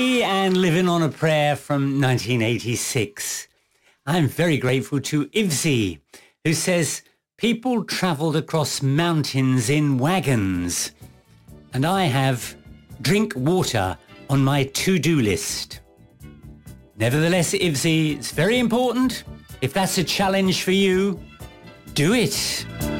And Living on a Prayer from 1986. I'm very grateful to Ivsy, who says, people travelled across mountains in wagons, and I have drink water on my to-do list. Nevertheless, Ivsy, it's very important. If that's a challenge for you, do it.